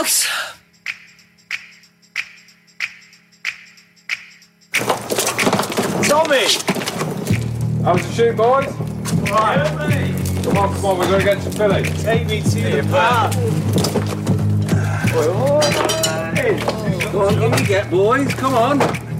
Max. Tommy! How was the shoot, boys? Right. Come on, we're going to get some filling. Take me to your bar. Go on, give me get, boys. Come on.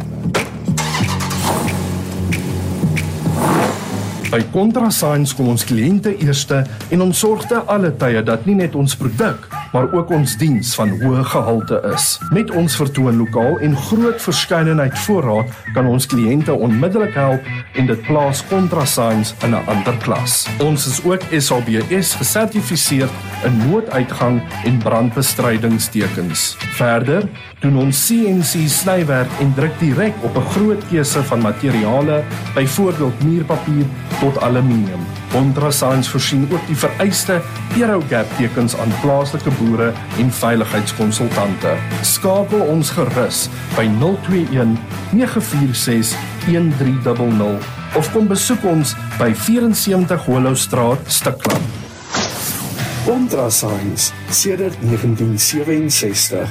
By ContraScience kom ons kliënte eerste en ons sorg te alle tye dat nie net ons produk, maar ook ons diens van hoë gehalte is. Met ons vertoonlokaal en groot verskeidenheid voorraad kan ons kliënte onmiddellik help en dit plaas ContraScience in 'n ander klas. Ons is ook SABS gesertifiseer in nooduitgang en brandbestrydingstekens. Verder doen ons CNC snywerk en druk direk op 'n groot keuse van materiale, byvoorbeeld muurpapier tot aluminium. ContraScience voorsien ook die vereiste Aerogap tekens aan plaaslike boere en veiligheidskonsultante. Skakel ons gerus by 021 946 1300 of kom besoek ons by 74 Hollowstraat, Stikland. ContraScience sedert 1967.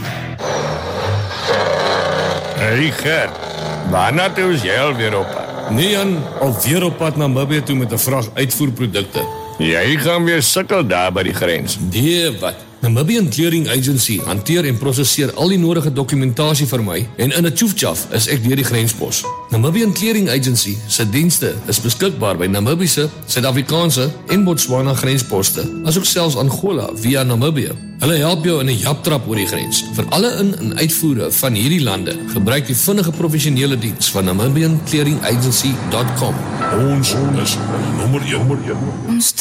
Hey Gert, waarna toe is jy alweer op? Nee Jan, alweer op pad na Namibië toe met 'n vrag uitvoerprodukte. Jy gaan weer sukkel daar by die grens. Nee, wat? Namibian Clearing Agency hanteer en prosesseer al die nodige dokumentasie vir my en in 'n tjoefjaf is ek deur die grenspos. Namibian Clearing Agency se dienste is beskikbaar by Namibiese, Suid-Afrikaanse en Botswana grensposte, asook selfs Angola via Namibië. Hulle help jou in 'n japtrap oor die grens. Vir alle in- en uitvoere van hierdie lande, gebruik die vinnige professionele diens van namibianclearingagency.com. Ons is nommer 1.